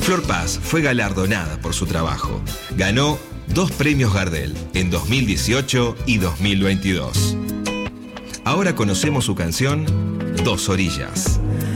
Flor Paz fue galardonada por su trabajo. Ganó 2 premios Gardel en 2018 y 2022. Ahora conocemos su canción Dos Orillas.